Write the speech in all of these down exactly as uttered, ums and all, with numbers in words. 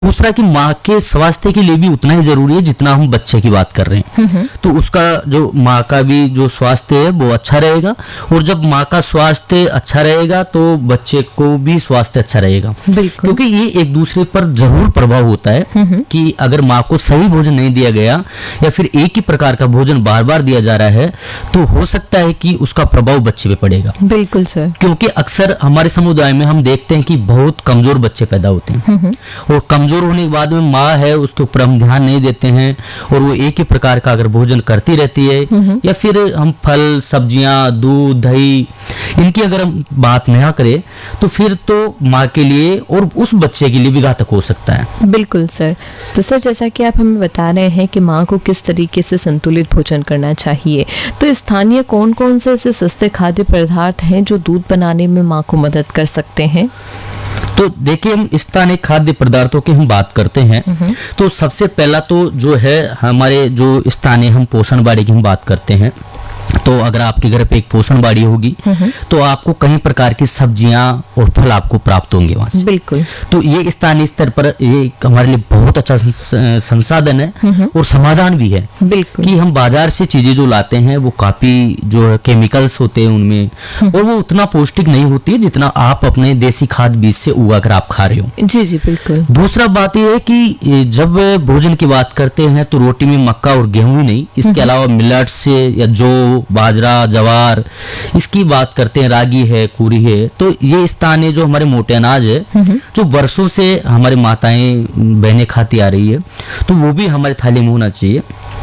दूसरा कि माँ के स्वास्थ्य के लिए भी उतना ही जरूरी है जितना हम बच्चे की बात कर रहे हैं। तो उसका जो माँ का भी जो स्वास्थ्य है वो अच्छा रहेगा, और जब माँ का स्वास्थ्य अच्छा रहेगा तो बच्चे को भी स्वास्थ्य अच्छा रहेगा, क्योंकि ये एक दूसरे पर जरूर प्रभाव होता है कि अगर माँ को सही भोजन नहीं दिया गया या फिर एक ही प्रकार का भोजन बार बार दिया जा रहा है तो हो सकता है कि उसका प्रभाव बच्चे पे पड़ेगा। बिल्कुल सर, क्योंकि अक्सर हमारे समुदाय में हम देखते हैं कि बहुत कमजोर बच्चे पैदा होते हैं, और कमजोर होने के बाद में माँ है उसके ऊपर हम ध्यान नहीं देते हैं, और वो एक ही प्रकार का अगर भोजन करती रहती है, या फिर हम फल सब्जियां दूध दही इनकी अगर हम बात ना करें तो फिर तो माँ के लिए और उस बच्चे के लिए भी घातक हो सकता है। बिल्कुल सर। तो सर जैसा कि आप हमें बता रहे हैं कि माँ को किस तरीके से संतुलित भोजन करना चाहिए, तो स्थानीय कौन कौन से ऐसे सस्ते खाद्य पदार्थ हैं जो दूध बनाने में माँ को मदद कर सकते हैं? तो देखिए, हम स्थानीय खाद्य पदार्थों की हम बात करते हैं तो सबसे पहला तो जो है हमारे जो स्थानीय हम पोषण बाड़ी की हम बात करते हैं, तो अगर आपके घर पे एक पोषण बाड़ी होगी तो आपको कई प्रकार की सब्जियां और फल आपको प्राप्त होंगे वहां से। बिल्कुल। तो ये स्थानीय स्तर पर ये हमारे लिए बहुत अच्छा संसाधन है और समाधान भी है। बिल्कुल। कि हम बाजार से चीजें जो लाते हैं वो काफी जो केमिकल्स होते हैं उनमें, और वो उतना पौष्टिक नहीं होती है जितना आप अपने देसी खाद बीज से उगा कर आप खा रहे हो। जी जी बिल्कुल। दूसरा बात यह है कि जब भोजन की बात करते हैं तो रोटी में मक्का और गेहूं ही नहीं, इसके अलावा मिलेट्स या जो बाजरा जवार इसकी बात करते हैं, रागी है कुरी है, तो ये स्थानीय जो हमारे मोटे अनाज है जो वर्षों से हमारे माताएं बहनें खाती आ रही है, तो वो भी हमारे थाली में होना चाहिए।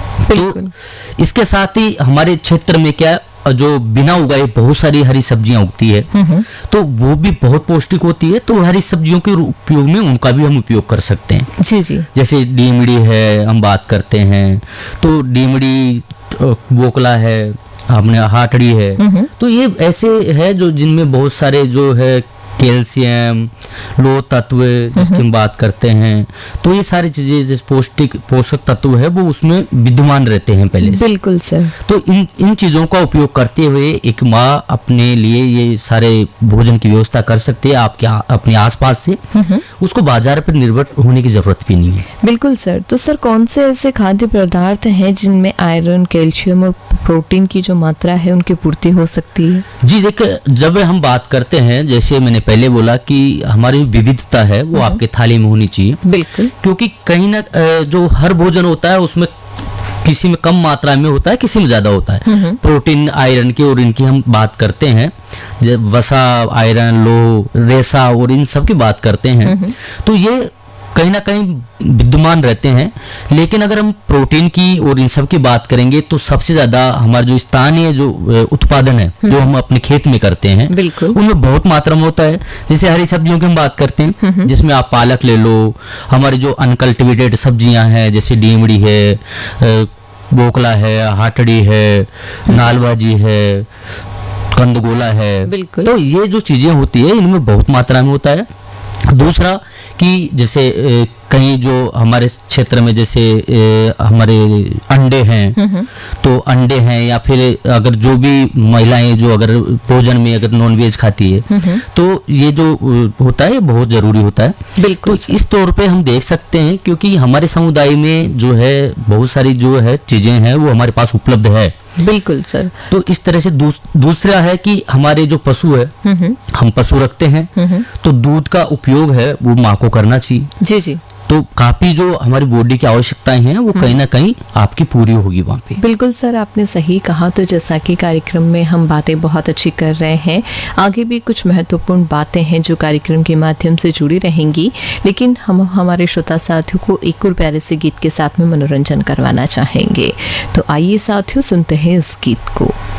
तो इसके साथ ही हमारे क्षेत्र में क्या जो बिना उगाए बहुत सारी हरी सब्जियां उगती है तो वो भी बहुत पौष्टिक होती है, तो हरी सब्जियों के उपयोग में उनका भी हम उपयोग कर सकते हैं। जी जी। जैसे डीमड़ी है हम बात करते हैं, तो डीमड़ी बोकला है, हमने हाटड़ी है, तो ये ऐसे है जो जिनमें बहुत सारे जो है कैल्शियम लो तत्व जिसकी हम बात करते हैं, तो ये सारी चीजें जैसे पौष्टिक पोषक तत्व है वो उसमें विद्यमान रहते हैं पहले से। बिल्कुल सर। तो इन इन चीजों का उपयोग करते हुए एक माँ अपने लिए ये सारे भोजन की व्यवस्था कर सकती है आपके अपने आसपास से, उसको बाजार पर निर्भर होने की जरूरत भी नहीं है। बिल्कुल सर। तो सर कौन से ऐसे खाद्य पदार्थ हैं जिनमें आयरन कैल्शियम और प्रोटीन की जो मात्रा है उनकी पूर्ति हो सकती है? जी देखिए, जब हम बात करते हैं जैसे मैंने पहले बोला कि हमारी विविधता है वो आपके थाली में होनी चाहिए। बिल्कुल। क्योंकि कहीं ना जो हर भोजन होता है उसमें किसी में कम मात्रा में होता है, किसी में ज्यादा होता है। प्रोटीन आयरन की और इनकी हम बात करते हैं, जब वसा आयरन लो रेसा और इन सब की बात करते हैं तो ये कहीं ना कहीं विद्यमान रहते हैं। लेकिन अगर हम प्रोटीन की और इन सब की बात करेंगे तो सबसे ज्यादा हमारा जो स्थानीय जो उत्पादन है जो हम अपने खेत में करते हैं उनमें बहुत मात्रा में होता है। जैसे हरी सब्जियों की हम बात करते हैं जिसमें आप पालक ले लो, हमारी जो अनकल्टिवेटेड सब्जियां हैं जैसे डीमड़ी है, बोकला है, हाटड़ी है, नालबाजी है, कंदगोला है, तो ये जो चीजें होती है इनमें बहुत मात्रा में होता है। दूसरा कि जैसे कहीं जो हमारे क्षेत्र में जैसे हमारे अंडे हैं तो अंडे हैं, या फिर अगर जो भी महिलाएं जो अगर भोजन में अगर नॉनवेज खाती है तो ये जो होता है बहुत जरूरी होता है। बिल्कुल। तो इस तौर पे हम देख सकते हैं क्योंकि हमारे समुदाय में जो है बहुत सारी जो है चीजें हैं वो हमारे पास उपलब्ध है। बिल्कुल सर। तो इस तरह से दूस, दूसरा है कि हमारे जो पशु है हम पशु रखते हैं तो दूध का उपयोग है वो माँ को करना चाहिए। जी जी। तो काफी जो हमारी बॉडी की आवश्यकताएं हैं वो कहीं ना कहीं आपकी पूरी होगी वहाँ पे। बिल्कुल सर, आपने सही कहा। तो जैसा कि कार्यक्रम में हम बातें बहुत अच्छी कर रहे हैं, आगे भी कुछ महत्वपूर्ण बातें हैं जो कार्यक्रम के माध्यम से जुड़ी रहेंगी, लेकिन हम हमारे श्रोता साथियों को एक और प्यारे से गीत के साथ में मनोरंजन करवाना चाहेंगे। तो आइए साथियों सुनते हैं इस गीत को।